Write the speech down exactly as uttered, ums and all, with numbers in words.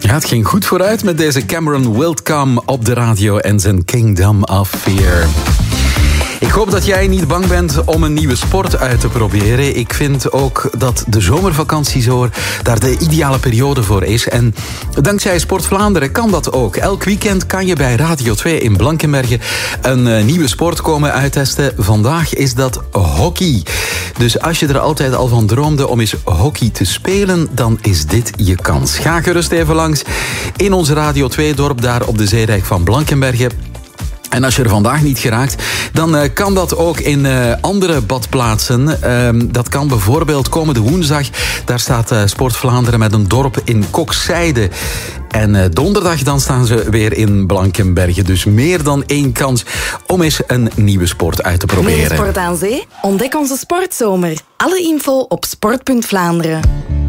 Ja, het ging goed vooruit met deze Cameron Wildcome op de radio en zijn Kingdom of Fear. Ik hoop dat jij niet bang bent om een nieuwe sport uit te proberen. Ik vind ook dat de zomervakantie zo daar de ideale periode voor is. En dankzij Sport Vlaanderen kan dat ook. Elk weekend kan je bij Radio twee in Blankenberge een uh, nieuwe sport komen uittesten. Vandaag is dat hockey. Dus als je er altijd al van droomde om eens hockey te spelen, dan is dit je kans. Ga gerust even langs in ons Radio twee-dorp daar op de zeedijk van Blankenberge. En als je er vandaag niet geraakt, dan uh, kan dat ook in uh, andere badplaatsen. Uh, dat kan bijvoorbeeld komende woensdag. Daar staat uh, Sport Vlaanderen met een dorp in Kokzijde. En uh, donderdag dan staan ze weer in Blankenberge. Dus meer dan één kans om eens een nieuwe sport uit te proberen. Meer sport aan zee? Ontdek onze sportzomer. Alle info op sport punt Vlaanderen.